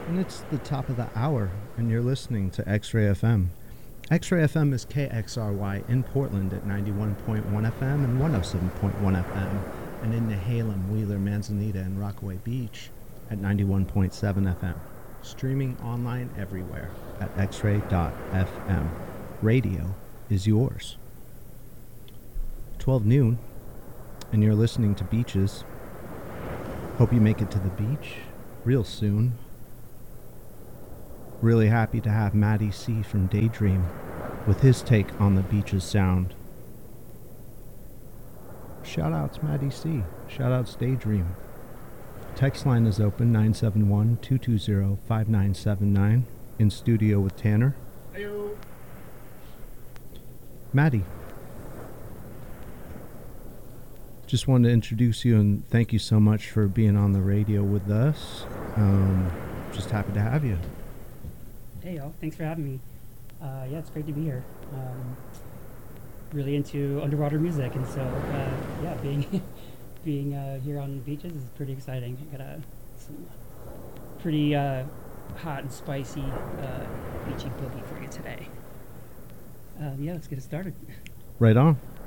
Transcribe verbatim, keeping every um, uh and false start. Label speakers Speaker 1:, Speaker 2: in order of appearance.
Speaker 1: And it's the top of the hour, and you're listening to X-Ray F M. X-Ray F M is K X R Y in Portland at ninety-one point one F M and one oh seven point one F M, and in Nehalem, Wheeler, Manzanita, and Rockaway Beach at ninety-one point seven F M. Streaming online everywhere at x ray dot f m. Radio is yours. twelve noon, and you're listening to Beaches. Hope you make it to the beach real soon. Really happy to have Matty C from Daydream with his take on the Beaches sound. Shout outs Matty C. Shout outs Daydream. Text line is open nine seven one, two two zero, five nine seven nine. In studio with Tanner.
Speaker 2: Heyo.
Speaker 1: Matty. Just wanted to introduce you and thank you so much for being on the radio with us. Um, just happy to have you.
Speaker 2: Hey y'all, thanks for having me. Uh, yeah, it's great to be here. Um, really into underwater music, and so uh, yeah, being being uh, here on Beaches is pretty exciting. I got a some pretty uh, hot and spicy uh, beachy boogie for you today. Uh, yeah, let's get it started.
Speaker 1: Right on.